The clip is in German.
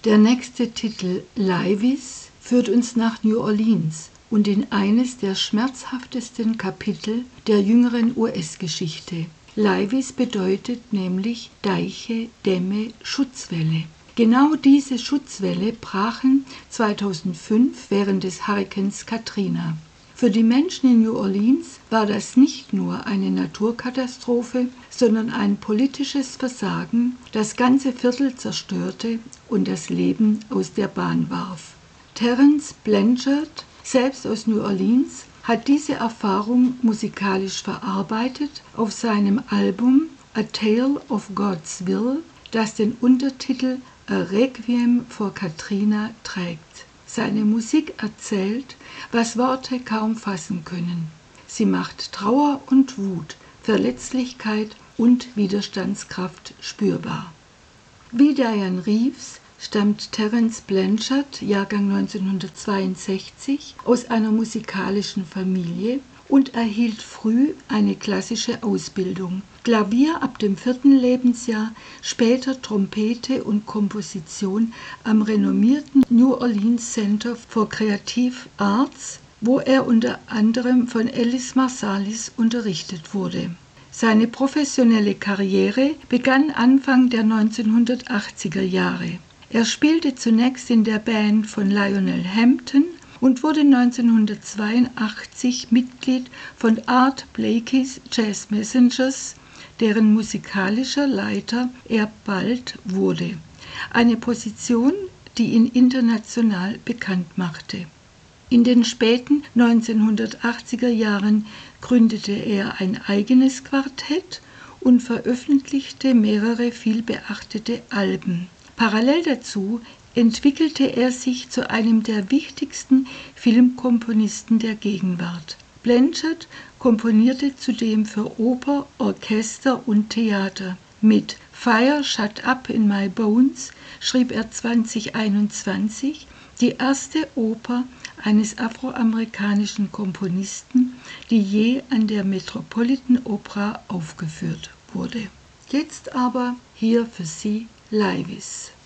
Der nächste Titel, Livis, führt uns nach New Orleans und in eines der schmerzhaftesten Kapitel der jüngeren US-Geschichte. Livis bedeutet nämlich Deiche, Dämme, Schutzwälle. Genau diese Schutzwälle brachen 2005 während des Hurrikans Katrina. Für die Menschen in New Orleans war das nicht nur eine Naturkatastrophe, sondern ein politisches Versagen, das ganze Viertel zerstörte und das Leben aus der Bahn warf. Terence Blanchard, selbst aus New Orleans, hat diese Erfahrung musikalisch verarbeitet auf seinem Album A Tale of God's Will, das den Untertitel A Requiem for Katrina trägt. Seine Musik erzählt, was Worte kaum fassen können. Sie macht Trauer und Wut, Verletzlichkeit und Widerstandskraft spürbar. Wie Dianne Reeves stammt Terence Blanchard, Jahrgang 1962, aus einer musikalischen Familie und erhielt früh eine klassische Ausbildung. Klavier ab dem 4. Lebensjahr, später Trompete und Komposition am renommierten New Orleans Center for Creative Arts, wo er unter anderem von Ellis Marsalis unterrichtet wurde. Seine professionelle Karriere begann Anfang der 1980er Jahre. Er spielte zunächst in der Band von Lionel Hampton und wurde 1982 Mitglied von Art Blakey's Jazz Messengers, deren musikalischer Leiter er bald wurde. Eine Position, die ihn international bekannt machte. In den späten 1980er Jahren gründete er ein eigenes Quartett und veröffentlichte mehrere vielbeachtete Alben. Parallel dazu entwickelte er sich zu einem der wichtigsten Filmkomponisten der Gegenwart. Blanchard komponierte zudem für Oper, Orchester und Theater. Mit Fire Shut Up in My Bones schrieb er 2021 die erste Oper eines afroamerikanischen Komponisten, die je an der Metropolitan Opera aufgeführt wurde. Jetzt aber hier für Sie Livis.